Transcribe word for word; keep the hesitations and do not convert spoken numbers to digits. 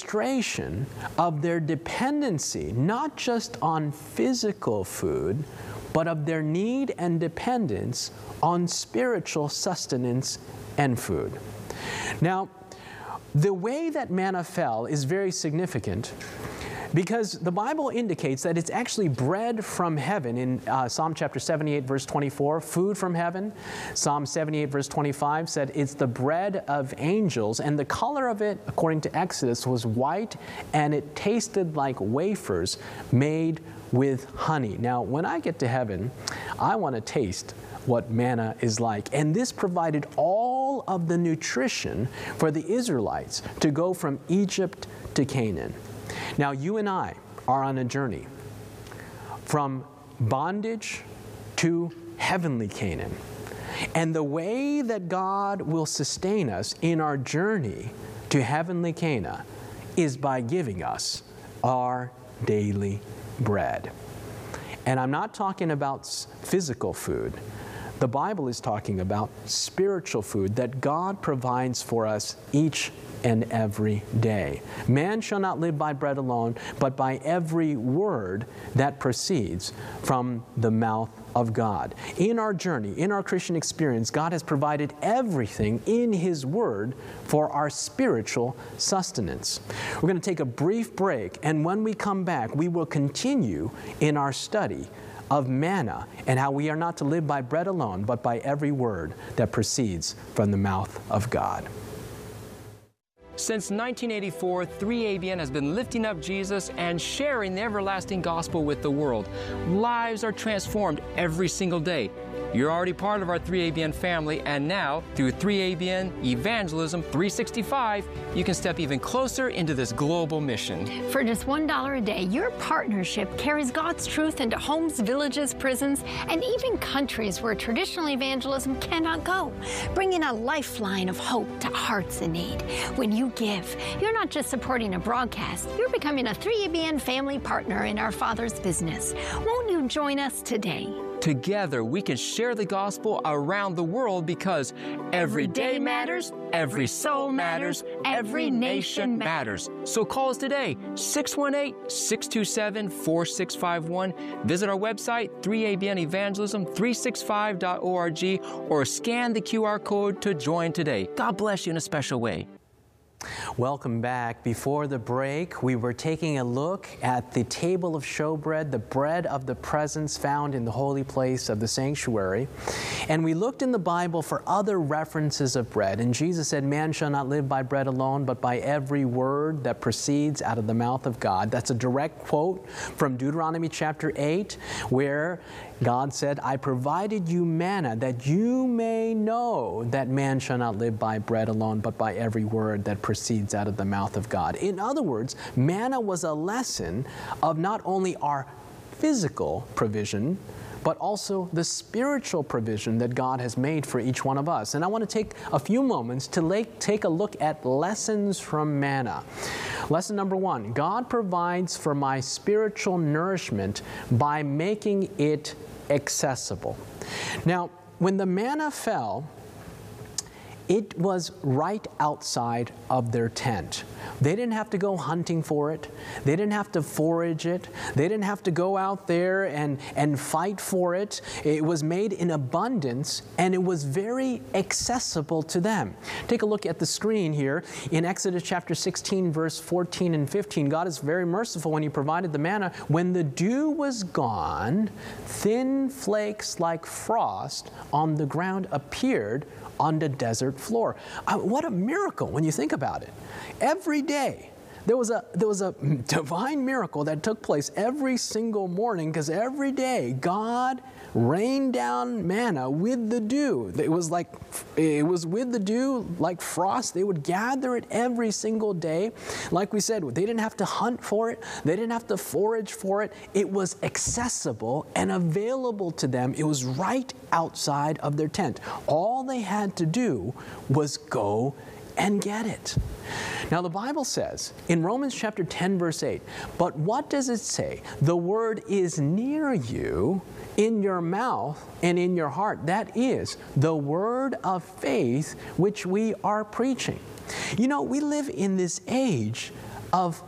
demonstration of their dependency, not just on physical food, but of their need and dependence on spiritual sustenance and food. Now, the way that manna fell is very significant, because the Bible indicates that it's actually bread from heaven. In uh, Psalm chapter seventy-eight, verse twenty-four, food from heaven. Psalm seventy-eight, verse twenty-five said it's the bread of angels, and the color of it, according to Exodus, was white, and it tasted like wafers made with honey. Now, when I get to heaven, I want to taste what manna is like. And this provided all of the nutrition for the Israelites to go from Egypt to Canaan. Now, you and I are on a journey from bondage to heavenly Canaan. And the way that God will sustain us in our journey to heavenly Canaan is by giving us our daily bread. And I'm not talking about physical food. The Bible is talking about spiritual food that God provides for us each and every day. Man shall not live by bread alone, but by every word that proceeds from the mouth of God. In our journey, in our Christian experience, God has provided everything in His Word for our spiritual sustenance. We're going to take a brief break, and when we come back, we will continue in our study of manna and how we are not to live by bread alone, but by every word that proceeds from the mouth of God. Since nineteen eighty-four, three A B N has been lifting up Jesus and sharing the everlasting gospel with the world. Lives are transformed every single day. You're already part of our three A B N family, and now, through three A B N Evangelism three sixty-five, you can step even closer into this global mission. For just one dollar a day, your partnership carries God's truth into homes, villages, prisons, and even countries where traditional evangelism cannot go, bringing a lifeline of hope to hearts in need. When you give, you're not just supporting a broadcast, you're becoming a three A B N family partner in our Father's business. Won't you join us today? Together, we can share the gospel around the world, because every day matters, every soul matters, every nation matters. So call us today, six one eight, six two seven, four six five one. Visit our website, three A B N evangelism three sixty-five dot org, or scan the Q R code to join today. God bless you in a special way. Welcome back. Before the break, we were taking a look at the table of showbread, the bread of the presence found in the holy place of the sanctuary. And we looked in the Bible for other references of bread. And Jesus said, man shall not live by bread alone, but by every word that proceeds out of the mouth of God. That's a direct quote from Deuteronomy chapter eight, where God said, I provided you manna that you may know that man shall not live by bread alone, but by every word that proceeds out of the mouth of God. In other words, manna was a lesson of not only our physical provision, but also the spiritual provision that God has made for each one of us. And I want to take a few moments to like, take a look at lessons from manna. Lesson number one, God provides for my spiritual nourishment by making it accessible. Now, when the manna fell, it was right outside of their tent. They didn't have to go hunting for it. They didn't have to forage it. They didn't have to go out there and, and fight for it. It was made in abundance, and it was very accessible to them. Take a look at the screen here. In Exodus chapter sixteen, verse fourteen and fifteen, God is very merciful when He provided the manna. When the dew was gone, thin flakes like frost on the ground appeared on the desert floor. Uh, what a miracle when you think about it. Every day, there was a, there was a divine miracle that took place every single morning, because every day God rained down manna with the dew. It was like, it was with the dew like frost. They would gather it every single day. Like we said, they didn't have to hunt for it. They didn't have to forage for it. It was accessible and available to them. It was right outside of their tent. All they had to do was go and get it. Now, the Bible says in Romans chapter ten, verse eight, but what does it say? The word is near you, in your mouth and in your heart. That is the word of faith which we are preaching. You know, we live in this age of